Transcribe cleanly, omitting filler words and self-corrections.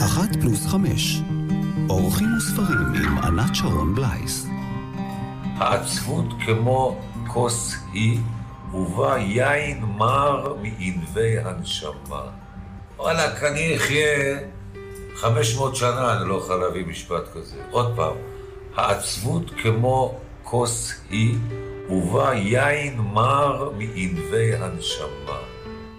1+5. אורחים וספרים עם ענת שרון בלייס. העצבות כמו כוס היא, ובה יין מר מענבי הנשמה. וואלה, אני אחיה 500 שנה, אני לא יכול להביא משפט כזה. עוד פעם, העצבות כמו כוס היא, ובה יין מר מענבי הנשמה.